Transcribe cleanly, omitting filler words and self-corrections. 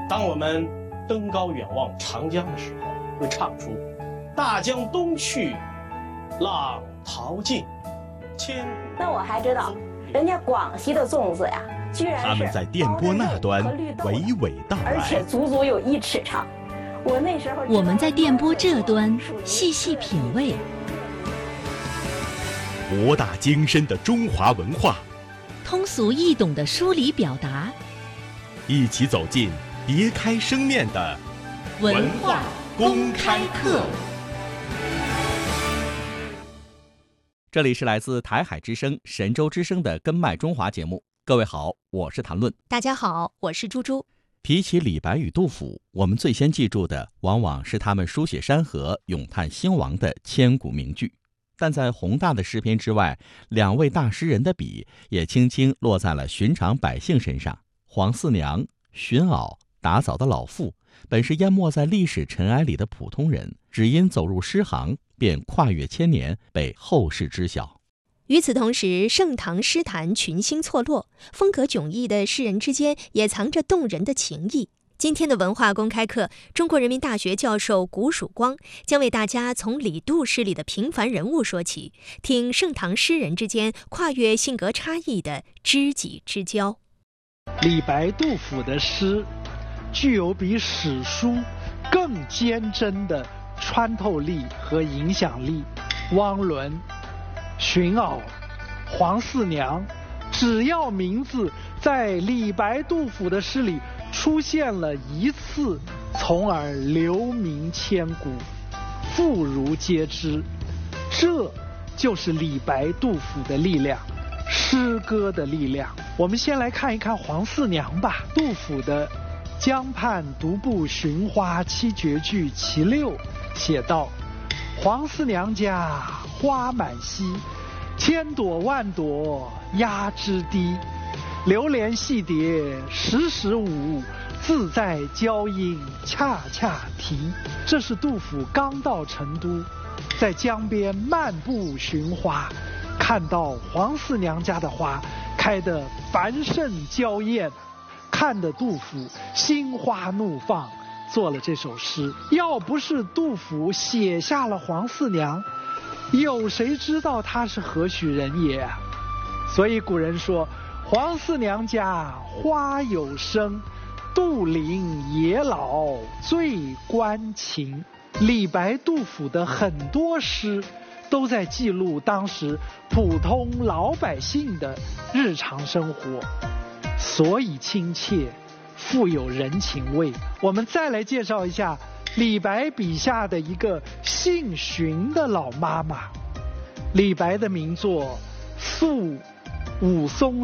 当我们登高远望长江的时候，会唱出大江东去，浪淘尽，千古。 那我还知道，人家广西的粽子呀，居然是他们在电波那端娓娓道来， 而且足足有1尺长。 我们在电波这端细细品味， 博大精深的中华文化， 通俗易懂的梳理表达， 一起走进别开生面的文化公开课。 这里是来自台海之声、神州之声的根脉中华节目。各位好，我是谭论。 大家好，我是猪猪。 提起李白与杜甫，我们最先记住的往往是他们书写山河、咏叹兴亡的千古名句。但在宏大的诗篇之外，两位大诗人的笔也轻轻落在了寻常百姓身上。黄四娘、荀媪、打枣的老妇，本是淹没在历史尘埃里的普通人，只因走入诗行，便跨越千年，被后世知晓。 与此同时，盛唐诗坛群星错落，风格迥异的诗人之间也藏着动人的情谊。今天的文化公开课，中国人民大学教授谷曙光将为大家从李杜诗里的平凡人物说起，听盛唐诗人之间跨越性格差异的知己之交。 李白、杜甫的诗具有比史书更坚贞的穿透力和影响力。汪伦、荀媪、黄四娘，只要名字在李白、杜甫的诗里出现了一次，从而留名千古，妇孺皆知。这就是李白、杜甫的力量，诗歌的力量。我们先来看一看黄四娘吧。杜甫的《江畔独步寻花七绝句·其六》写道：黄四娘家花满蹊，千朵万朵压枝低。流连戏蝶时时舞，自在娇莺恰恰啼。这是杜甫刚到成都，在江边漫步寻花，看到黄四娘家的花开得繁盛娇艳，看得杜甫心花怒放，做了这首诗。要不是杜甫写下了黄四娘，有谁知道她是何许人也啊？所以古人说，黄四娘家花有生，杜陵野老最关情。李白、杜甫的很多诗都在记录当时普通老百姓的日常生活，所以亲切，富有人情味。我们再来介绍一下李白笔下的一个姓荀的老妈妈。李白的名作《宿武松